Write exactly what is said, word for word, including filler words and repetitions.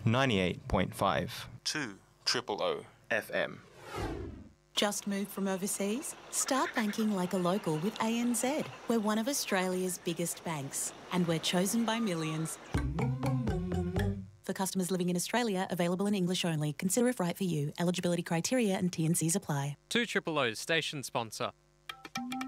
ninety-eight point five. two triple O F M. Just moved from overseas? Start banking like a local with A N Z. We're one of Australia's biggest banks, and we're chosen by millions. For customers living in Australia, available in English only. Consider if right for you. Eligibility criteria and T and Cs apply. two Triple O's station sponsor.